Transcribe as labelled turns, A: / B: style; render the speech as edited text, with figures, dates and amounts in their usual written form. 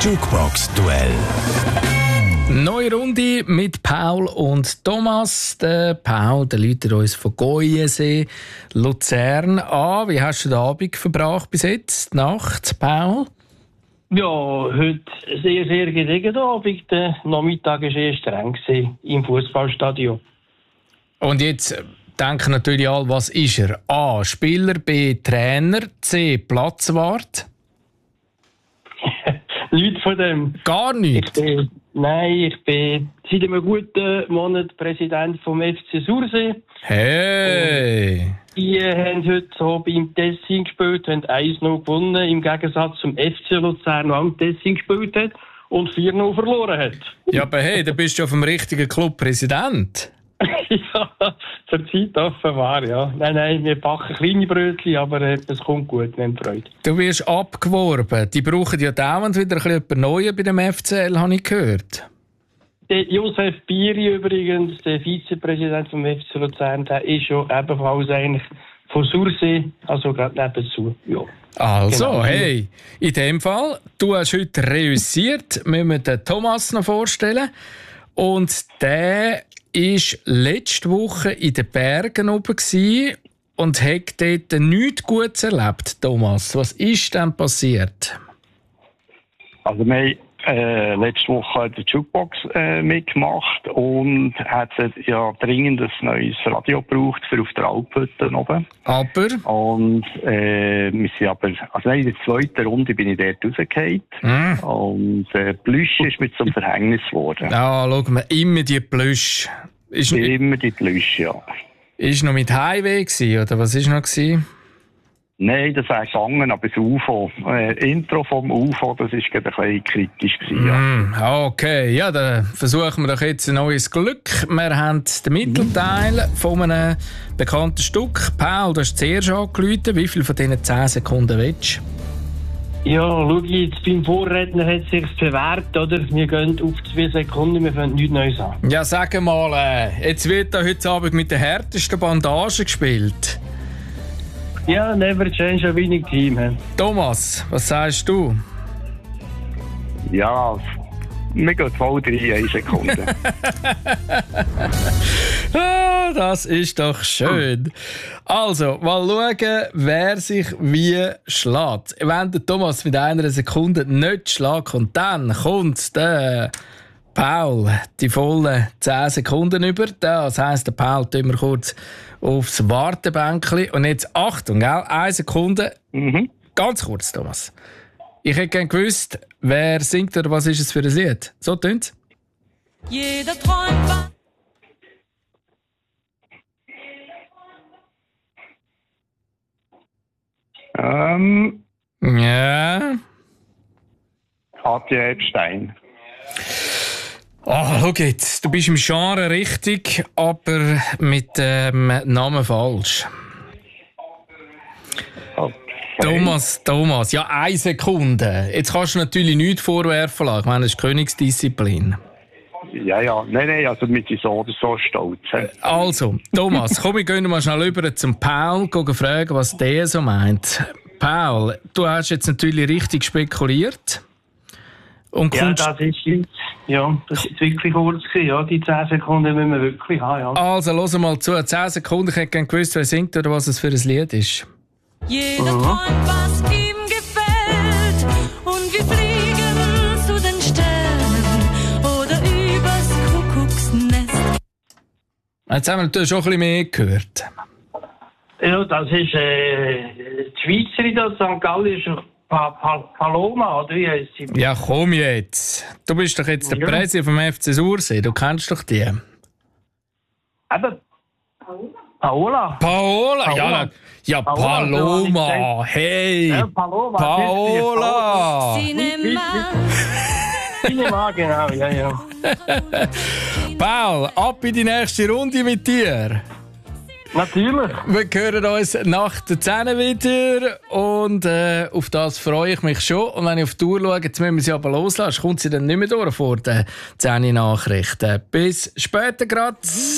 A: Jukebox-Duell.
B: Neue Runde mit Paul und Thomas. Der Paul, der läutet uns von Goyensee, Luzern an. Wie hast du den Abend verbracht bis jetzt? Die Nacht, Paul?
C: Ja, heute sehr, sehr gediegen Abend. Der Nachmittag war eher streng im Fußballstadion.
B: Und jetzt denken natürlich alle, was ist er? A. Spieler, B. Trainer, C. Platzwart.
C: Nichts von dem.
B: Gar nichts?
C: Ich bin seit einem guten Monat Präsident vom FC Sursee.
B: Hey!
C: Die haben heute so beim Tessin gespielt, haben 1-0 gewonnen, im Gegensatz zum FC Luzern, der am Tessin gespielt hat und 4-0 verloren hat.
B: Ja, aber hey, da bist du auf dem richtigen Club Präsident.
C: Ja, zur Zeit offenbar, ja. Nein, wir backen kleine Brötchen, aber es kommt gut, wir haben Freude.
B: Du wirst abgeworben. Die brauchen ja dauernd wieder ein bisschen Neues bei dem FCL, habe ich gehört.
C: Der Josef Bieri übrigens, der Vizepräsident vom FC Luzern, der ist ja ebenfalls eigentlich von Sursee, also gerade nebenzu. Ja.
B: Also,
C: Genau.
B: hey, in dem Fall, du hast heute reüssiert, müssen wir den Thomas noch vorstellen. Und der war letzte Woche in den Bergen oben und hat dort nichts Gutes erlebt, Thomas. Was ist denn passiert?
D: Also wir haben letzte Woche die Jukebox mitgemacht und hat ja dringend ein neues Radio gebraucht für auf der Alphütte oben.
B: Aber?
D: Und wir sind aber, also in der zweiten Runde bin ich dort rausgefallen. Und Plüsch ist mir zum Verhängnis geworden.
B: Ja, schau mal, immer die Plüsch.
D: Immer die Plüsch, ja.
B: Ist noch mit Highway gewesen, oder was ist noch gewesen?
D: Nein, das wäre gegangen, aber das UFO, Intro vom UFO, das war ein bisschen kritisch gewesen, ja.
B: Okay, ja, dann versuchen wir doch jetzt ein neues Glück. Wir haben den Mittelteil von einem bekannten Stück. Paul, du hast zuerst angerufen. Wie viel von diesen 10 Sekunden willst du?
C: Ja, schau jetzt, beim Vorredner hat es sich bewährt, oder? Wir gehen auf 2 Sekunden, wir fangen nichts Neues an.
B: Ja, sag mal, jetzt wird da heute Abend mit der härtesten Bandage gespielt.
C: Ja, never change a winning team. He.
B: Thomas, was sagst du?
D: Ja, wir gehen voll 3 Sekunden.
B: Das ist doch schön. Also, mal schauen, wer sich wie schlägt. Wenn der Thomas mit 1 Sekunde nicht schlägt, und dann kommt der Paul die vollen 10 Sekunden über. Das heisst, der Paul tun wir kurz aufs Wartebänkchen. Und jetzt Achtung, gell? 1 Sekunde. Ganz kurz, Thomas. Ich hätte gerne gewusst, wer singt oder was ist es für ein Lied? So tönt's.
E: Jeder träumt.
B: Ja.
D: Katja Epstein.
B: Schau jetzt, du bist im Genre richtig, aber mit dem Namen falsch.
D: Okay.
B: Thomas, ja, 1 Sekunde. Jetzt kannst du natürlich nichts vorwerfen lassen. Ich meine, das ist Königsdisziplin.
D: Ja. Nein, also mit so oder so stolz.
B: Also, Thomas, komm, wir gehen mal schnell rüber zum Paul, fragen, was der so meint. Paul, du hast jetzt natürlich richtig spekuliert. Und
C: Ja, das ist jetzt wirklich kurz gewesen. Ja, die 10 Sekunden müssen wir wirklich haben, ja.
B: Also, los mal zu. 10 Sekunden. Ich hätte gerne gewusst, wer singt oder was es für ein Lied ist.
E: Jeder träumt, was ihm gefällt. Und wir fliegen zu den Sternen oder übers Kuckucksnest.
B: Jetzt haben wir natürlich schon ein bisschen mehr gehört.
C: Ja, das ist die Schweizerin, das St. Gallen ist Paloma, oder wie heisst sie?
B: Ja, komm jetzt. Du bist doch jetzt der Präsident vom FC Sursee. Du kennst doch die.
C: Eben. Paola.
B: Ja, Paloma. Hey.
C: Ja, Paloma.
B: Paola.
C: Cinema, genau, ja.
B: Paul, ab in die nächste Runde mit dir.
C: Natürlich.
B: Wir hören uns nach der 10 wieder und auf das freue ich mich schon. Und wenn ich auf die Uhr schaue, jetzt müssen wir sie aber loslassen, kommt sie dann nicht mehr durch vor den 10 Nachrichten. Bis später gerade.